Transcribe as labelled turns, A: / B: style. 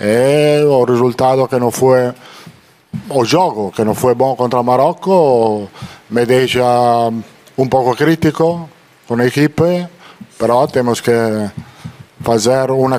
A: el resultado que no fue, o juego que no fue bueno contra Marocco, me deja un poco crítico con el equipo, pero tenemos que hacer una